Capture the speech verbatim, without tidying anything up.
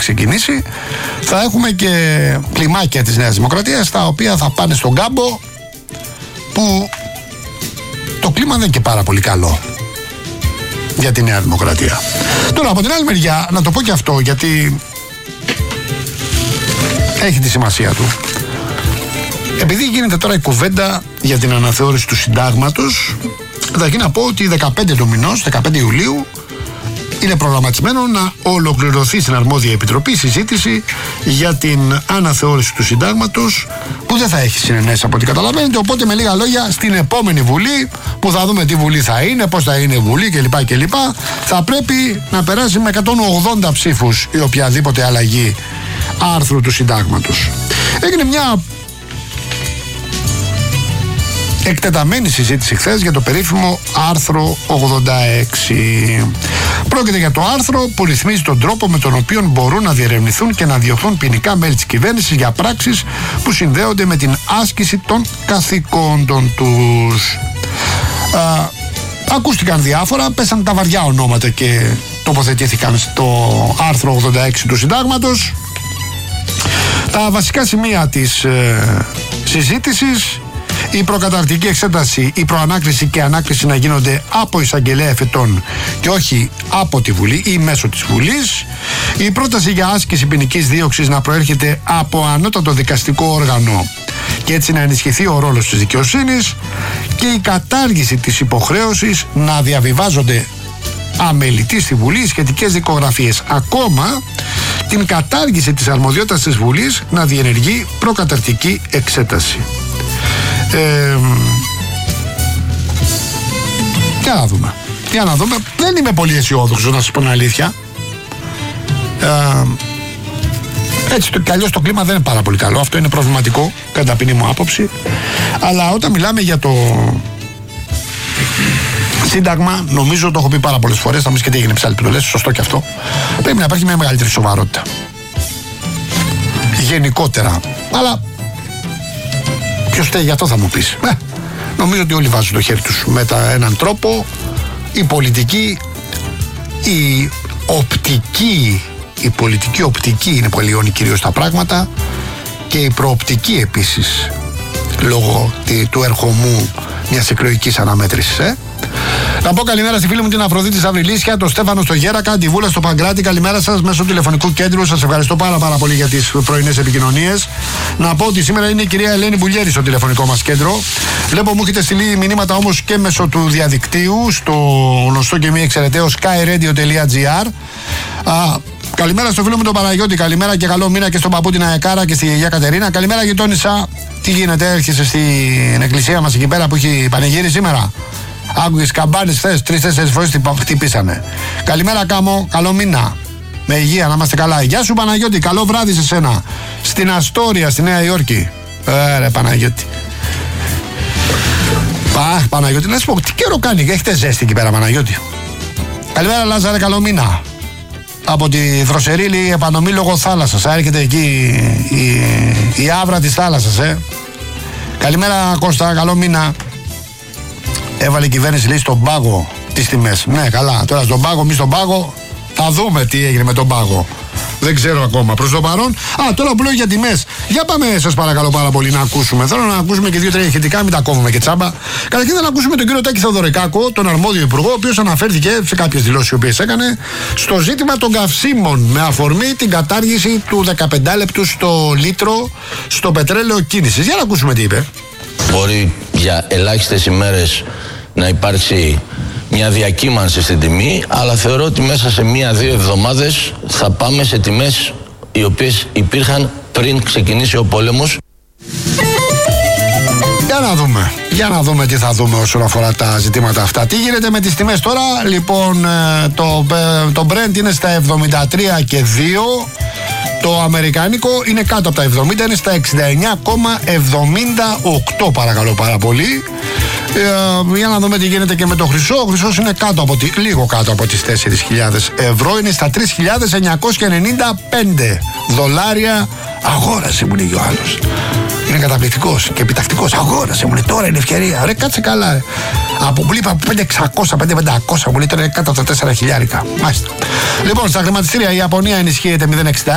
ξεκινήσει, θα έχουμε και κλιμάκια της Νέας Δημοκρατίας, τα οποία θα πάνε στον κάμπο, που το κλίμα δεν είναι και πάρα πολύ καλό για τη Νέα Δημοκρατία. Τώρα από την άλλη μεριά, να το πω και αυτό, γιατί έχει τη σημασία του. Επειδή γίνεται τώρα η κουβέντα για την αναθεώρηση του συντάγματος, καταρχήν να πω ότι δεκαπέντε του μηνός, δεκαπέντε Ιουλίου, είναι προγραμματισμένο να ολοκληρωθεί στην αρμόδια επιτροπή η συζήτηση για την αναθεώρηση του συντάγματος, που δεν θα έχει συνενέσεις από ό,τι καταλαβαίνετε. Οπότε, με λίγα λόγια, στην επόμενη Βουλή, που θα δούμε τι Βουλή θα είναι, πώς θα είναι η Βουλή κλπ. κλπ, θα πρέπει να περάσει με εκατόν ογδόντα ψήφους η οποιαδήποτε αλλαγή άρθρου του συντάγματος. Έγινε μια εκτεταμένη συζήτηση χθες για το περίφημο άρθρο ογδόντα έξι. Πρόκειται για το άρθρο που ρυθμίζει τον τρόπο με τον οποίο μπορούν να διερευνηθούν και να διωχθούν ποινικά μέλη της κυβέρνησης για πράξεις που συνδέονται με την άσκηση των καθηκόντων τους. Α, ακούστηκαν διάφορα, πέσαν τα βαριά ονόματα και τοποθετήθηκαν στο άρθρο ογδόντα έξι του συντάγματος. Τα βασικά σημεία της ε, συζήτησης: η προκαταρκτική εξέταση, η προανάκριση και ανάκριση να γίνονται από εισαγγελέα εφετών και όχι από τη Βουλή ή μέσω της Βουλής. Η πρόταση για άσκηση ποινικής δίωξης να προέρχεται από ανώτατο δικαστικό όργανο και έτσι να ενισχυθεί ο ρόλος της δικαιοσύνης. Και η κατάργηση της υποχρέωσης να διαβιβάζονται αμελητή στη Βουλή σχετικές δικογραφίες. Ακόμα την κατάργηση της αρμοδιότητας της Βουλής να διενεργεί προκαταρκτική εξέταση. Ε, για να δούμε. Για να δούμε. Δεν είμαι πολύ αισιόδοξος, να σας πω την αλήθεια. Ε, έτσι κι αλλιώς το κλίμα δεν είναι πάρα πολύ καλό. Αυτό είναι προβληματικό, κατά ταπεινή μου άποψη. Αλλά όταν μιλάμε για το Σύνταγμα, νομίζω το έχω πει πάρα πολλές φορές. Θα μου πεις και τι έγινε ψάλι που το λες, σωστό και αυτό. Πρέπει να υπάρχει μια μεγαλύτερη σοβαρότητα. Γενικότερα. Αλλά ποιος φταίει για αυτό, θα μου πεις. Ε, νομίζω ότι όλοι βάζουν το χέρι τους με τα, έναν τρόπο. Η πολιτική, η οπτική, η πολιτική οπτική είναι που αλλοιώνει κυρίως τα πράγματα, και η προοπτική επίσης, λόγω του ερχομού μιας εκλογικής αναμέτρησης. Ε. Να πω καλημέρα στη φίλη μου την Αφροδίτη Σαβριλίσια, τον Στέφανο στο Γέρακα, τη Βούλα στο Παγκράτη. Καλημέρα σας μέσω τηλεφωνικού κέντρου. Σας ευχαριστώ πάρα, πάρα πολύ για τις πρωινές επικοινωνίες. Να πω ότι σήμερα είναι η κυρία Ελένη Μπουλιέρη στο τηλεφωνικό μας κέντρο. Βλέπω μου έχετε στείλει μηνύματα όμως και μέσω του διαδικτύου στο γνωστό και μη εξαιρεταίο skyradio.gr. Καλημέρα στο φίλο μου τον Παναγιώτη. Καλημέρα και καλό μήνα και στον παππού την Αεκάρα και στη γιαγιά Κατερίνα. Καλημέρα γειτόνισσα. Τι γίνεται, έρχεσαι στην εκκλησία μας εκεί πέρα που έχει πανηγύρι σήμερα? Άκουγες καμπάνες χθες, τρεις-τέσσερις φορές χτυπήσανε. Καλημέρα Κάμο, καλό μήνα. Με υγεία, να είμαστε καλά. Γεια σου Παναγιώτη, καλό βράδυ σε σένα. Στην Αστόρια, στη Νέα Υόρκη. Ε, ρε Παναγιώτη. Πα, Παναγιώτη, να σου πω, τι καιρό κάνει, έχετε ζέστη εκεί πέρα Παναγιώτη? Καλημέρα Λάζαρε, καλό μήνα. Από τη Θροσερίλη επανομή λόγω θάλασσας. Έρχεται εκεί η, η, η άβρα της θάλασσας, ε. Καλημέρα Κώστα, καλό μήνα. Έβαλε η κυβέρνηση, λέει, στον πάγο τις τιμές. Ναι, καλά. Τώρα στον πάγο, μη στον πάγο, θα δούμε τι έγινε με τον πάγο. Δεν ξέρω ακόμα. Προς το παρόν. Α, τώρα που λέω για τιμές. Για πάμε, σας παρακαλώ πάρα πολύ, να ακούσουμε. Θέλω να ακούσουμε και δύο-τρία ηχητικά, μην τα κόβουμε και τσάμπα. Καταρχήν θα ακούσουμε τον κύριο Τάκη Θεοδωρικάκο, τον αρμόδιο υπουργό, ο οποίος αναφέρθηκε σε κάποιες δηλώσεις οι οποίες έκανε στο ζήτημα των καυσίμων, με αφορμή την κατάργηση του δεκαπέντε λεπτού στο λίτρο στο πετρέλαιο κίνησης. Για να ακούσουμε τι είπε. Μπορεί για ελάχιστες ημέρες να υπάρξει μια διακύμανση στην τιμή, αλλά θεωρώ ότι μέσα σε μία-δύο εβδομάδες θα πάμε σε τιμές οι οποίες υπήρχαν πριν ξεκινήσει ο πόλεμος. Για να δούμε, για να δούμε τι θα δούμε όσον αφορά τα ζητήματα αυτά. Τι γίνεται με τις τιμές τώρα? Λοιπόν, το, το Brent είναι στα εβδομήντα τρία και δύο. Το αμερικάνικο είναι κάτω από τα εβδομήντα, είναι στα εξήντα εννιά κόμμα εβδομήντα οκτώ, παρακαλώ πάρα πολύ. Ε, για να δούμε τι γίνεται και με το χρυσό. Ο χρυσός είναι κάτω από τη, λίγο κάτω από τις τέσσερις χιλιάδες ευρώ. Είναι στα τρεις χιλιάδες εννιακόσια ενενήντα πέντε δολάρια. Αγόρασε, μου λέει ο άλλος. Είναι καταπληκτικός και επιτακτικός. Αγόρασε, μου λέει, τώρα είναι ευκαιρία. Ρε, κάτσε καλά. Ρε. Από που λείπα από πέντε χιλιάδες εξακόσια, πέντε χιλιάδες πεντακόσια, μου λέει, τώρα είναι κάτω από τα τέσσερα χιλιάρικα. Μάλιστα. Λοιπόν, στα χρηματιστήρια η Ιαπωνία ενισχύεται μηδέν κόμμα εξήντα